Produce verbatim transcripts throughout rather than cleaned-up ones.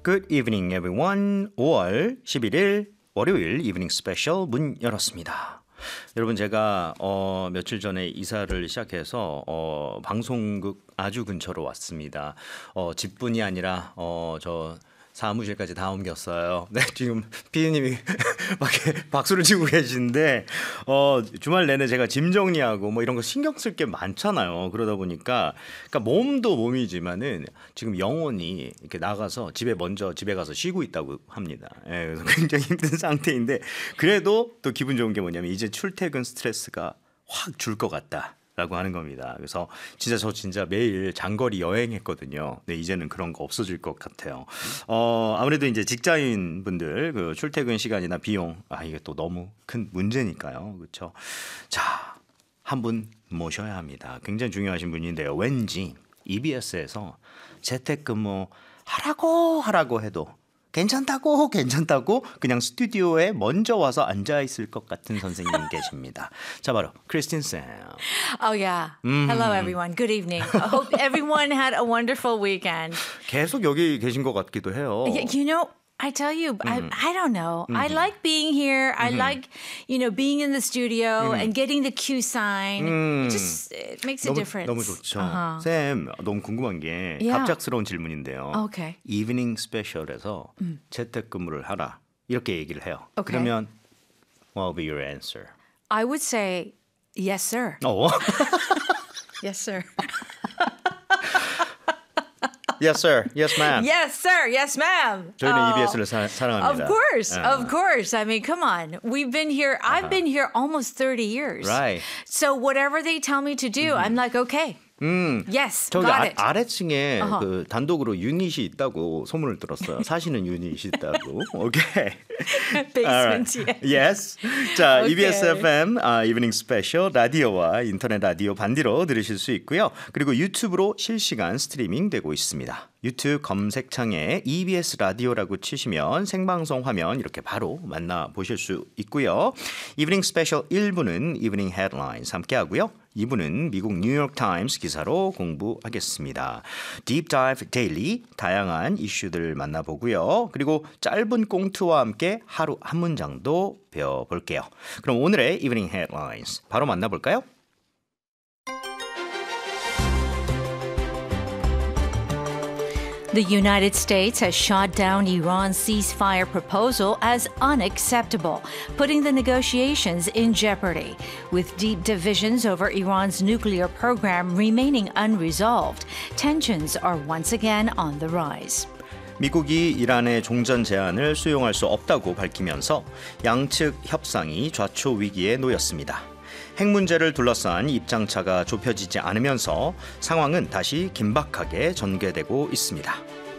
Good evening, everyone. 오월 십일일 월요일 이브닝 스페셜 문 열었습니다. 여러분 제가 어, 며칠 전에 이사를 시작해서 어, 방송국 아주 근처로 왔습니다. 어, 집뿐이 아니라 어, 저 사무실까지 다 옮겼어요. 네, 지금 피디님이 밖에 박수를 치고 계신데 어, 주말 내내 제가 짐 정리하고 뭐 이런 거 신경 쓸 게 많잖아요. 그러다 보니까 그러니까 몸도 몸이지만은 지금 영혼이 이렇게 나가서 집에 먼저 집에 가서 쉬고 있다고 합니다. 예, 그래서 굉장히 힘든 상태인데 그래도 또 기분 좋은 게 뭐냐면 이제 출퇴근 스트레스가 확 줄 것 같다. 라고 하는 겁니다. 그래서 진짜 저 진짜 매일 장거리 여행했거든요. 네, 이제는 그런 거 없어질 것 같아요. 어, 아무래도 이제 직장인 분들 그 출퇴근 시간이나 비용 아 이게 또 너무 큰 문제니까요. 그렇죠? 자, 한 분 모셔야 합니다. 굉장히 중요하신 분인데요. 왠지 이비에스에서 재택근무 하라고 하라고 해도 괜찮다고 괜찮다고 그냥 스튜디오에 먼저 와서 앉아 있을 것 같은 선생님 계십니다. 자, 바로 크리스틴 쌤. Oh yeah. Mm. Hello everyone. Good evening. I hope everyone had a wonderful weekend. 계속 여기 계신 것 같기도 해요. You know, I tell you, mm-hmm. I, I don't know. Mm-hmm. I like being here. I mm-hmm. like, you know, being in the studio mm-hmm. and getting the cue sign. Mm. It just it makes 너무, a difference. 너무 좋죠. Uh-huh. 쌤, 너무 궁금한 게 yeah. 갑작스러운 질문인데요. Okay. 이브닝 스페셜에서 mm. 재택근무를 하라 이렇게 얘기를 해요. Okay. 그러면 what will be your answer? I would say yes, sir. 어? Yes, sir. Yes, sir. Yes, ma'am. Yes, sir. Yes, ma'am. 저희는 uh, 이비에스를 사, 사랑합니다. Of course. Uh. Of course. I mean, come on. We've been here. Uh-huh. I've been here almost thirty years. Right. So whatever they tell me to do, mm-hmm. I'm like, okay. 음, yes, 저기 got 아, it. 아래층에 uh-huh. 그 단독으로 유닛이 있다고 소문을 들었어요. 사시는 유닛이 있다고. 오케이. Basement, yeah. Yes. 자, okay. 이비에스 에프엠 아, 이브닝 스페셜 라디오와 인터넷 라디오 반디로 들으실 수 있고요. 그리고 유튜브로 실시간 스트리밍 되고 있습니다. 유튜브 검색창에 이비에스 라디오라고 치시면 생방송 화면 이렇게 바로 만나보실 수 있고요. 이브닝 스페셜 일 부는 이브닝 헤드라인스 함께 하고요. 이 부는 미국 뉴욕 타임스 기사로 공부하겠습니다. Deep Dive Daily 다양한 이슈들 만나보고요. 그리고 짧은 꽁트와 함께 하루 한 문장도 배워볼게요. 그럼 오늘의 이브닝 헤드라인스 바로 만나볼까요? The United States has shot down Iran's ceasefire proposal as unacceptable, putting the negotiations in jeopardy. With deep divisions over Iran's nuclear program remaining unresolved, tensions are once again on the rise. 미국이 이란의 종전 제안을 수용할 수 없다고 밝히면서 양측 협상이 좌초 위기에 놓였습니다. 핵 문제를 둘러싼 입장차가 좁혀지지 않으면서 상황은 다시 긴박하게 전개되고 있습니다.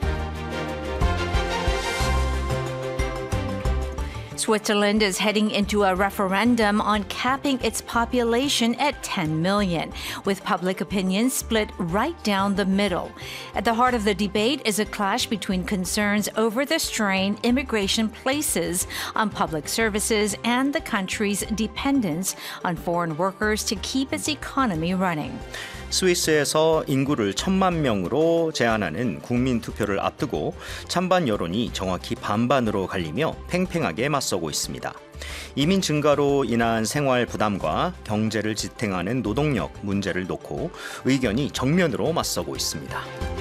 Switzerland is heading into a referendum on capping its population at ten million, with public opinion split right down the middle. At the heart of the debate is a clash between concerns over the strain immigration places on public services and the country's dependence on foreign workers to keep its economy running. 스위스에서 인구를 천만 명으로 제한하는 국민 투표를 앞두고 찬반 여론이 정확히 반반으로 갈리며 팽팽하게 맞서고 있습니다. 이민 증가로 인한 생활 부담과 경제를 지탱하는 노동력 문제를 놓고 의견이 정면으로 맞서고 있습니다.